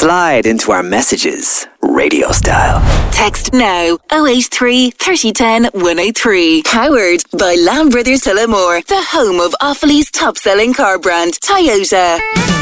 Slide into our messages, radio style. Text now 083 3010 103. Powered by Lamb Brothers Tullamore, the home of Offaly's top-selling car brand, Toyota.